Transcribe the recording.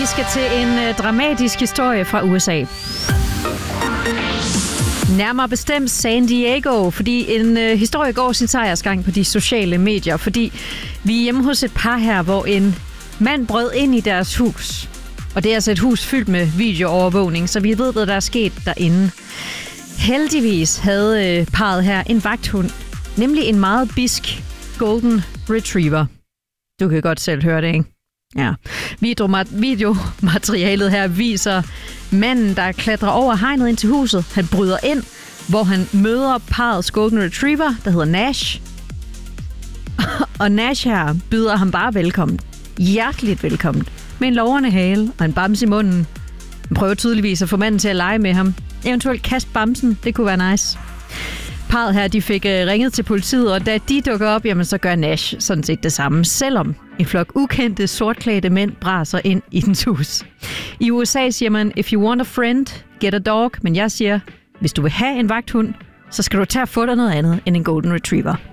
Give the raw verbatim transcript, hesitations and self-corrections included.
skal til en uh, dramatisk historie fra U S A. Nærmere bestemt San Diego, fordi en uh, historie går sin sejrsgang på de sociale medier, fordi vi er hjemme hos et par her, hvor en mand brød ind i deres hus. Og det er altså et hus fyldt med videoovervågning, så vi ved, hvad der er sket derinde. Heldigvis havde uh, parret her en vagthund, nemlig en meget bisk Golden Retriever. Du kan godt selv høre det, ikke? Ja. Videomaterialet her viser manden, der klatrer over hegnet ind til huset. Han bryder ind, hvor han møder parrets Golden Retriever, der hedder Nash. Og Nash her byder ham bare velkommen. Hjerteligt velkommen. Med en lårende hale og en bamse i munden. Han prøver tydeligvis at få manden til at lege med ham. Eventuelt kaste bamsen, det kunne være nice. Parret her, de fik ringet til politiet, og da de dukker op, jamen, så gør Nash sådan set det samme, selvom en flok ukendte, sortklædte mænd braser ind i dens hus. I U S A siger man, if you want a friend, get a dog, men jeg siger, hvis du vil have en vagthund, så skal du tage og få dig noget andet end en Golden Retriever.